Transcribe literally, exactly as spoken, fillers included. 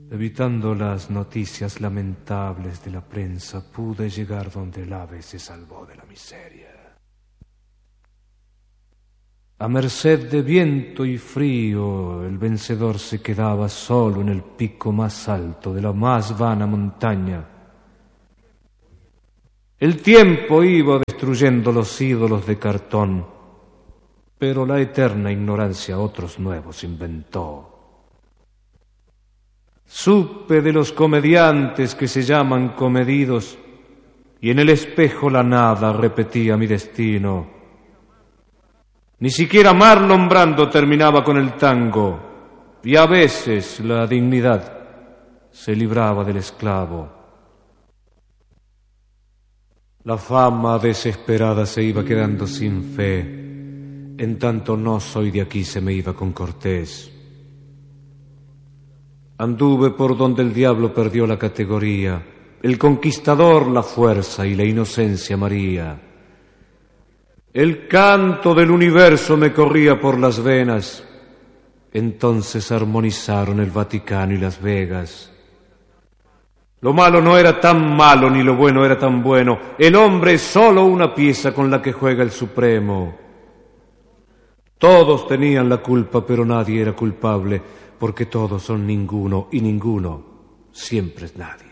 Evitando las noticias lamentables de la prensa, pude llegar donde el ave se salvó de la miseria. A merced de viento y frío, el vencedor se quedaba solo en el pico más alto de la más vana montaña. El tiempo iba destruyendo los ídolos de cartón, pero la eterna ignorancia otros nuevos inventó. Supe de los comediantes que se llaman comedidos, y en el espejo la nada repetía mi destino. Ni siquiera Marlon Brando terminaba con el tango, y a veces la dignidad se libraba del esclavo. La fama desesperada se iba quedando sin fe, en tanto no soy de aquí se me iba con Cortés. Anduve por donde el diablo perdió la categoría, el conquistador la fuerza y la inocencia María. El canto del universo me corría por las venas, entonces armonizaron el Vaticano y Las Vegas. Lo malo no era tan malo ni lo bueno era tan bueno, el hombre es solo una pieza con la que juega el Supremo. Todos tenían la culpa, pero nadie era culpable, porque todos son ninguno y ninguno siempre es nadie.